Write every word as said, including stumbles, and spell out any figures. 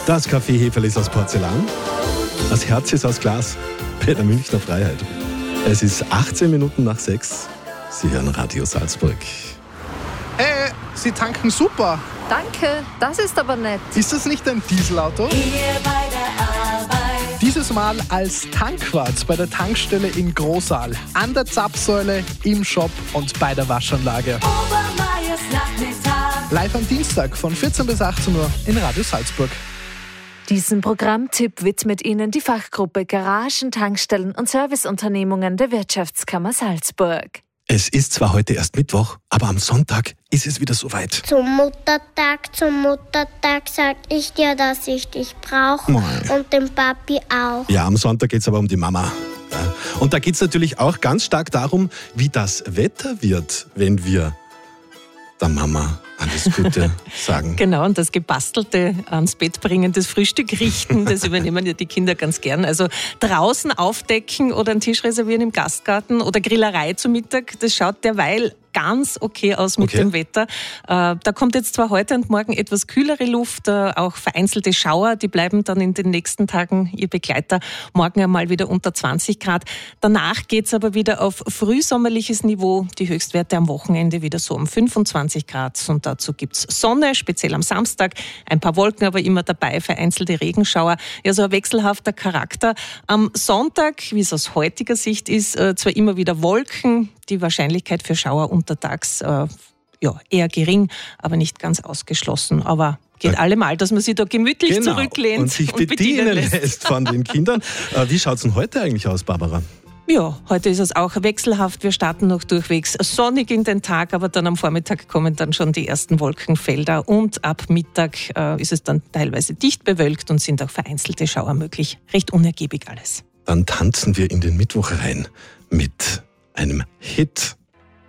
Das Kaffeeheferl ist aus Porzellan, das Herz ist aus Glas bei der Münchner Freiheit. Es ist achtzehn Minuten nach sechs. Sie hören Radio Salzburg. Hey, Sie tanken super. Danke, das ist aber nett. Ist das nicht ein Dieselauto? Hier bei der Arbeit. Dieses Mal als Tankwart bei der Tankstelle in Großaal, an der Zapfsäule, im Shop und bei der Waschanlage. Obermeiers Nachmittag. Live am Dienstag von vierzehn bis achtzehn Uhr in Radio Salzburg. Diesen Programmtipp widmet Ihnen die Fachgruppe Garagen, Tankstellen und Serviceunternehmungen der Wirtschaftskammer Salzburg. Es ist zwar heute erst Mittwoch, aber am Sonntag ist es wieder soweit. Zum Muttertag, zum Muttertag sag ich dir, dass ich dich brauche und den Papi auch. Ja, am Sonntag geht es aber um die Mama. Ja. Und da geht es natürlich auch ganz stark darum, wie das Wetter wird, wenn wir der Mama alles Gute sagen. Genau, und das Gebastelte ans Bett bringen, das Frühstück richten, das übernehmen ja die Kinder ganz gern. Also draußen aufdecken oder einen Tisch reservieren im Gastgarten oder Grillerei zu Mittag, das schaut derweil ganz okay aus mit okay. dem Wetter. Äh, da kommt jetzt zwar heute und morgen etwas kühlere Luft, äh, auch vereinzelte Schauer, die bleiben dann in den nächsten Tagen ihr Begleiter. Morgen einmal wieder unter zwanzig Grad. Danach geht's aber wieder auf frühsommerliches Niveau. Die Höchstwerte am Wochenende wieder so um fünfundzwanzig Grad. Und dazu gibt's Sonne, speziell am Samstag. Ein paar Wolken aber immer dabei, vereinzelte Regenschauer. Ja, so ein wechselhafter Charakter. Am Sonntag, wie es aus heutiger Sicht ist, äh, zwar immer wieder Wolken, die Wahrscheinlichkeit für Schauer untertags äh, ja, eher gering, aber nicht ganz ausgeschlossen. Aber geht ja. allemal, dass man sich da gemütlich genau. zurücklehnt und sich und bedienen, bedienen lässt. lässt von den Kindern. Äh, wie schaut es denn heute eigentlich aus, Barbara? Ja, heute ist es auch wechselhaft. Wir starten noch durchwegs sonnig in den Tag, aber dann am Vormittag kommen dann schon die ersten Wolkenfelder und ab Mittag äh, ist es dann teilweise dicht bewölkt und sind auch vereinzelte Schauer möglich. Recht unergiebig alles. Dann tanzen wir in den Mittwoch rein mit einem Hit